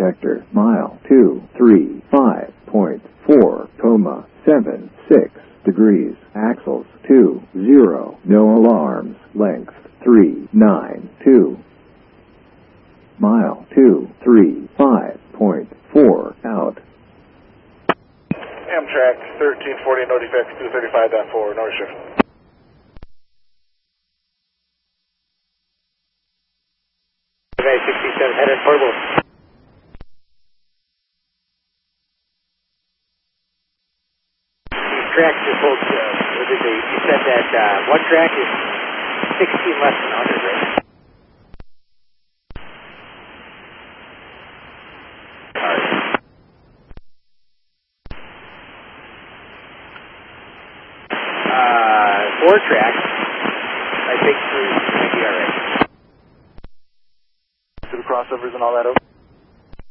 detector. Mile 235.4,76 degrees. Axles 20. No alarms. Length 392. Mile 235.4 out. Amtrak 1340, no defects, 235.4, north shift. Okay, 67, headed portable. These tracks just hold, what did they, you said that one track is 16 less than 100, right? Four tracks, I think, is going to be alright. To the crossovers and all that over?